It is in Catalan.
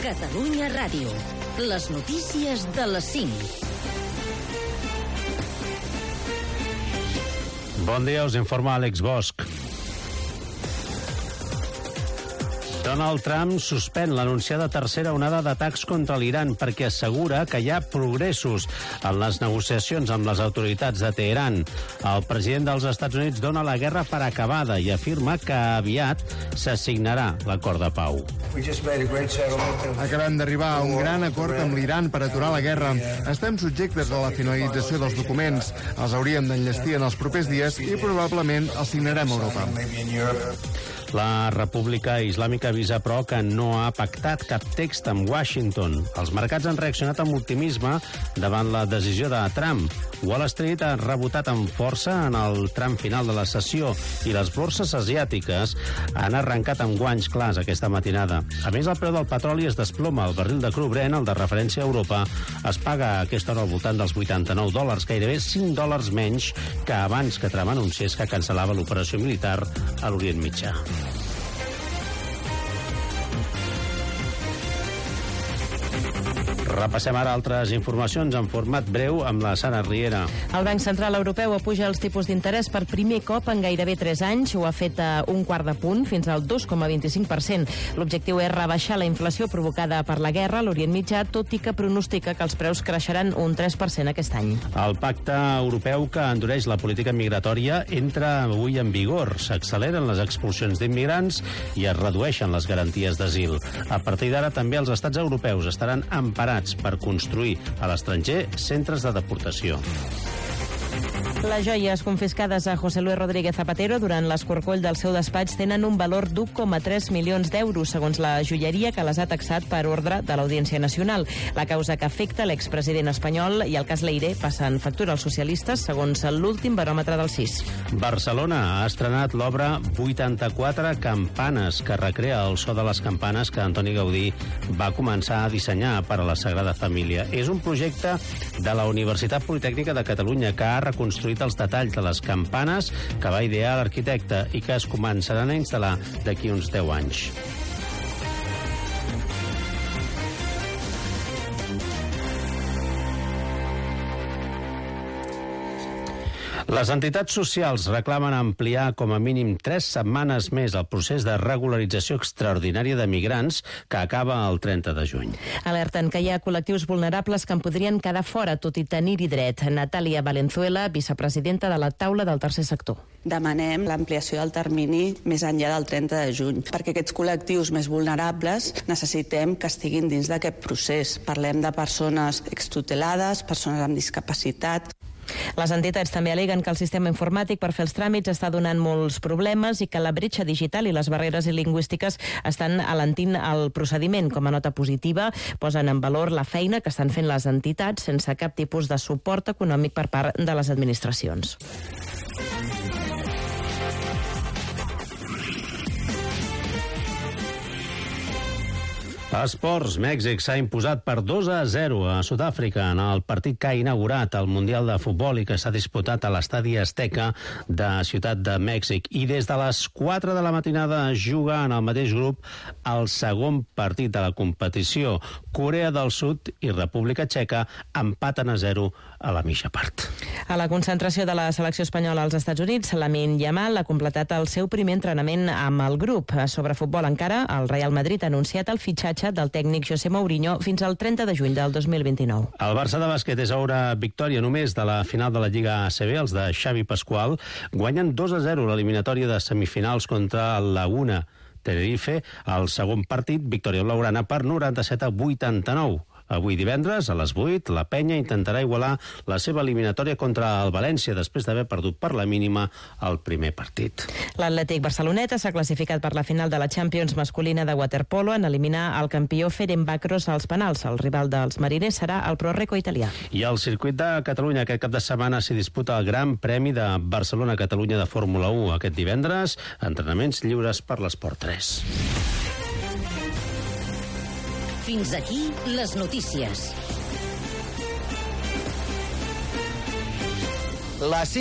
Catalunya Ràdio. Les notícies de les 5. Bon dia, us informa Àlex Bosch. Donald Trump suspèn l'anunciada tercera onada d'atacs contra l'Iran perquè assegura que hi ha progressos en les negociacions amb les autoritats de Teheran. El president dels Estats Units dona la guerra per acabada i afirma que aviat s'assignarà l'acord de pau. Acabem d'arribar a un gran acord amb l'Iran per aturar la guerra. Estem subjectes a la finalització dels documents. Els hauríem d'enllestir en els propers dies i probablement els signarem a Europa. La República Islàmica avisa, però, que no ha pactat cap text amb Washington. Els mercats han reaccionat amb optimisme davant la decisió de Trump. Wall Street ha rebotat amb força en el tram final de la sessió i les borses asiàtiques han arrencat amb guanys clars aquesta matinada. A més, el preu del petroli es desploma. El barril de cru Brent, el de referència a Europa, es paga a aquesta hora al voltant dels $89, gairebé $5 menys que abans que Trump anunciés que cancel·lava l'operació militar a l'Orient Mitjà. Repassem ara altres informacions en format breu amb la Sara Riera. El Banc Central Europeu apuja els tipus d'interès per primer cop en gairebé 3 anys. Ho ha fet a un quart de punt, fins al 2,25%. L'objectiu és rebaixar la inflació provocada per la guerra a l'Orient Mitjà, tot i que pronostica que els preus creixeran un 3% aquest any. El pacte europeu que endureix la política migratòria entra avui en vigor. S'acceleren les expulsions d'immigrants i es redueixen les garanties d'asil. A partir d'ara també els estats europeus estaran emparats per construir a l'estranger centres de deportació. Les joies confiscades a José Luis Rodríguez Zapatero durant l'escorcoll del seu despatx tenen un valor d'1,3 milions d'euros, segons la joieria que les ha taxat per ordre de l'Audiència Nacional. La causa que afecta l'expresident espanyol i el cas Leire passen factura als socialistes, segons l'últim baròmetre del CIS. Barcelona ha estrenat l'obra 84 campanes, que recrea el so de les campanes que Antoni Gaudí va començar a dissenyar per a la Sagrada Família. És un projecte de la Universitat Politècnica de Catalunya que ha reconstruït els detalls de les campanes que va idear l'arquitecte i que es començaran a instal·lar d'aquí uns 10 anys. Les entitats socials reclamen ampliar com a mínim 3 setmanes més el procés de regularització extraordinària de migrants que acaba el 30 de juny. Alerten que hi ha col·lectius vulnerables que en podrien quedar fora, tot i tenir-hi dret. Natàlia Valenzuela, vicepresidenta de la taula del tercer sector. Demanem l'ampliació del termini més enllà del 30 de juny, perquè aquests col·lectius més vulnerables necessitem que estiguin dins d'aquest procés. Parlem de persones extutelades, persones amb discapacitat. Les entitats també aleguen que el sistema informàtic per fer els tràmits està donant molts problemes i que la bretxa digital i les barreres lingüístiques estan alentint el procediment. Com a nota positiva, posen en valor la feina que estan fent les entitats sense cap tipus de suport econòmic per part de les administracions. Esports. Mèxic s'ha imposat per 2-0 a Sud-àfrica en el partit que ha inaugurat el Mundial de Futbol i que s'ha disputat a l'estadi Azteca de Ciutat de Mèxic. I des de les 4 de la matinada es juga en el mateix grup el segon partit de la competició. Corea del Sud i República Txeca empaten a 0 a la mitja part. A la concentració de la selecció espanyola als Estats Units, Lamine Yamal ha completat el seu primer entrenament amb el grup. Sobre futbol encara, el Real Madrid ha anunciat el fitxatge del tècnic José Mourinho fins al 30 de juny del 2029. El Barça de bàsquet és ara victòria només de la final de la Lliga ACB. Els de Xavi Pascual guanyen 2-0 l'eliminatòria de semifinals contra el Laguna Tenerife. El segon partit, victòria blaugrana per 97-89. Avui divendres, a les 8, la Penya intentarà igualar la seva eliminatòria contra el València després d'haver perdut per la mínima el primer partit. L'Atlètic Barceloneta s'ha classificat per la final de la Champions masculina de waterpolo en eliminar el campió Ferencváros als penals. El rival dels mariners serà el Pro Reco italià. I al circuit de Catalunya aquest cap de setmana s'hi disputa el Gran Premi de Barcelona-Catalunya de Fórmula 1. Aquest divendres, entrenaments lliures per l'Esport 3. Fins aquí les notícies.